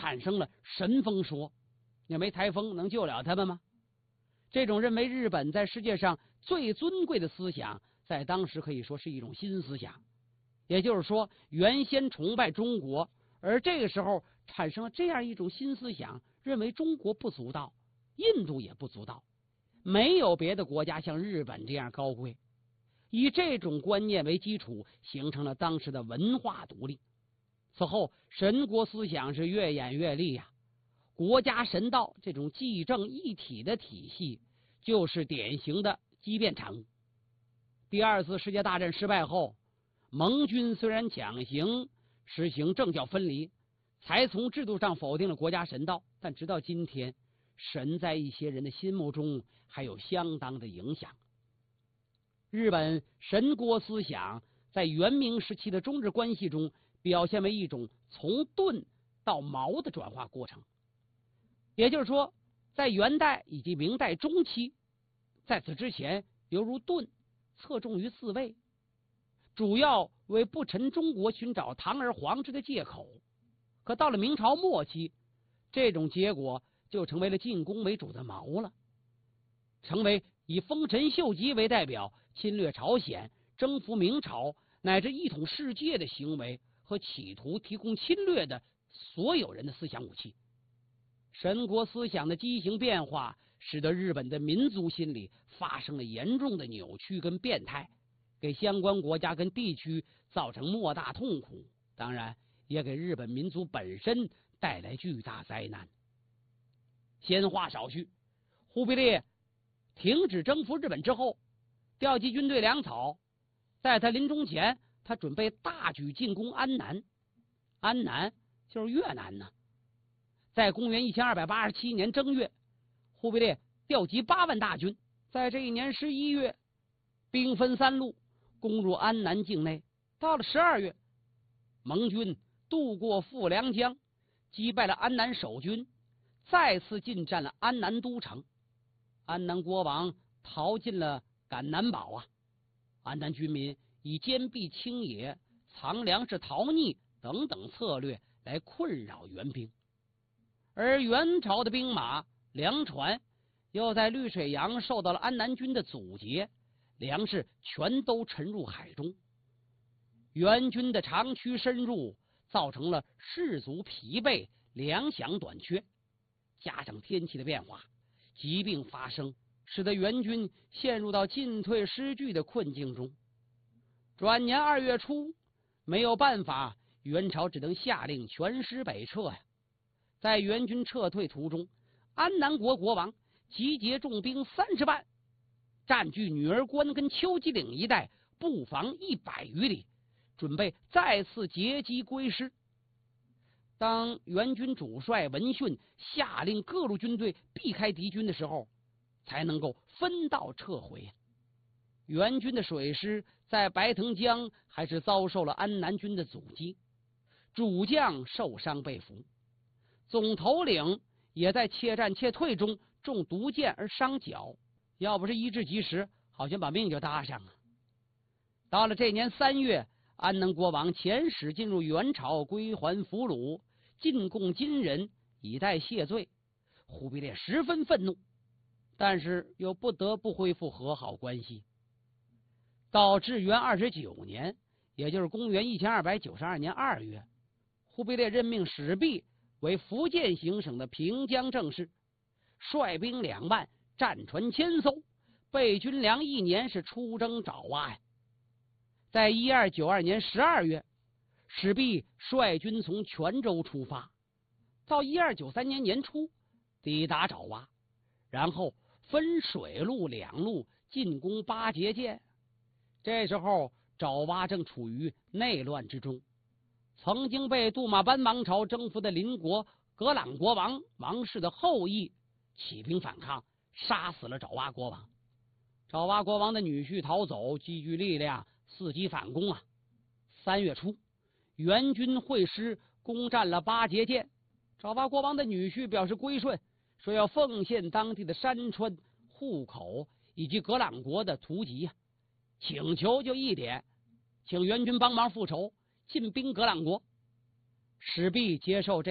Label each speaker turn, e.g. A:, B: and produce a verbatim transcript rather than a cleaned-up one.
A: 产生了神风说。也没台风能救了他们吗？这种认为日本在世界上最尊贵的思想，在当时可以说是一种新思想。也就是说，原先崇拜中国，而这个时候产生了这样一种新思想，认为中国不足道，印度也不足道，没有别的国家像日本这样高贵。以这种观念为基础，形成了当时的文化独立。此后，神国思想是越演越烈呀、啊。国家神道这种既正一体的体系，就是典型的畸变产物。第二次世界大战失败后，盟军虽然强行实行政教分离，才从制度上否定了国家神道，但直到今天，神在一些人的心目中还有相当的影响。日本神国思想在元明时期的中日关系中，表现为一种从盾到矛的转化过程。也就是说，在元代以及明代中期，在此之前犹如盾，侧重于自卫，主要为不臣中国寻找堂而皇之的借口。可到了明朝末期，这种结果就成为了进攻为主的矛了，成为以丰臣秀吉为代表侵略朝鲜、征服明朝乃至一统世界的行为和企图提供侵略的所有人的思想武器。神国思想的畸形变化，使得日本的民族心理发生了严重的扭曲跟变态，给相关国家跟地区造成莫大痛苦，当然也给日本民族本身带来巨大灾难。闲话少叙，忽必烈停止征服日本之后，调集军队粮草，在他临终前，他准备大举进攻安南。安南就是越南呢。在公元一千二百八十七年正月，忽必烈调集八万大军，在这一年十一月，兵分三路攻入安南境内。到了十二月，盟军渡过富良江，击败了安南守军，再次进占了安南都城。安南国王逃进了赶南堡啊！安南军民以坚壁清野、藏粮食、逃匿等等策略来困扰援兵。而元朝的兵马、粮船又在绿水洋受到了安南军的阻截，粮食全都沉入海中。元军的长驱深入，造成了士卒疲惫、粮饷短缺，加上天气的变化，疾病发生，使得元军陷入到进退失据的困境中。转年二月初，没有办法，元朝只能下令全师北撤呀。在元军撤退途中，安南国国王集结重兵三十万，占据女儿关跟秋吉岭一带，布防一百余里，准备再次截击归师。当元军主帅闻讯下令各路军队避开敌军的时候，才能够分道撤回。元军的水师在白藤江还是遭受了安南军的阻击，主将受伤被俘，总头领也在怯战怯退中中毒箭而伤脚，要不是医治及时，好像把命就搭上了。到了这年三月，安南国王遣使进入元朝归还俘虏，进贡金人以待谢罪。忽必烈十分愤怒，但是又不得不恢复和好关系。到至元二十九年，也就是公元一千二百九十二年二月，忽必烈任命史弼为福建行省的平江正事，率兵两万，战船千艘，备军粮一年，是出征爪哇呀。在一二九二年十二月，史弼率军从泉州出发，到一二九三年年初抵达爪哇，然后分水路两路进攻八节县。这时候爪哇正处于内乱之中，曾经被杜马班王朝征服的邻国格朗国王王室的后裔起兵反抗，杀死了爪哇国王。爪哇国王的女婿逃走，积聚力量，伺机反攻啊！三月初，元军会师攻占了八节县，爪哇国王的女婿表示归顺，说要奉献当地的山川、户口以及格朗国的图籍啊，请求就一点，请元军帮忙复仇，进兵格朗国。史弼接受这